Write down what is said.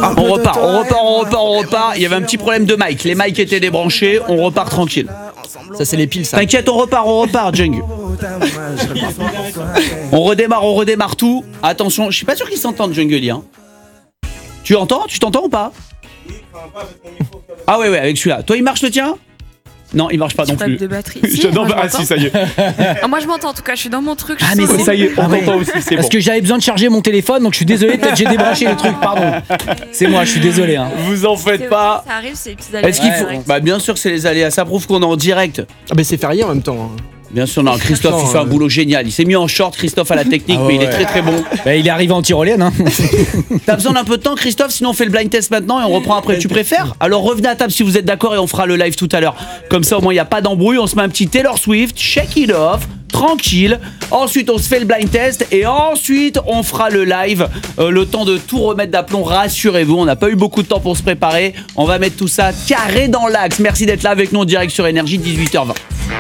On repart. Il y avait un petit problème de mic. Les mics étaient débranchés. On repart tranquille. Ça, c'est les piles, ça. T'inquiète, on repart, Jung. On redémarre tout. Attention, je suis pas sûr qu'ils s'entendent, Jungly. Hein. Tu t'entends ou pas? Ah ouais, avec celui-là. Toi, il marche le tien? Non, il marche pas non plus. De batterie. Si, ça y est. Moi je m'entends en tout cas, je suis dans mon truc. Mais ça y est, on t'entend aussi, c'est bon. Parce que j'avais besoin de charger mon téléphone, donc je suis désolé, peut-être j'ai débranché le truc, pardon. C'est moi, je suis désolé. Hein. Vous en faites pas. Ça arrive, c'est les petits aléas. Est-ce qu'il faut... Bah bien sûr que c'est les aléas, ça prouve qu'on est en direct. Ah bah c'est férié en même temps. Hein. Bien sûr, non, Christophe, il fait un boulot génial. Il s'est mis en short, Christophe, à la technique, mais il est très très bon. Bah, il est arrivé en tyrolienne. Hein. T'as besoin d'un peu de temps, Christophe, sinon on fait le blind test maintenant et on reprend après. Tu préfères? Alors revenez à table si vous êtes d'accord et on fera le live tout à l'heure. Comme ça, au moins, il n'y a pas d'embrouille. On se met un petit Taylor Swift, shake it off, tranquille. Ensuite, on se fait le blind test et ensuite, on fera le live. Le temps de tout remettre d'aplomb, rassurez-vous. On n'a pas eu beaucoup de temps pour se préparer. On va mettre tout ça carré dans l'axe. Merci d'être là avec nous en direct sur Énergie, 18h20.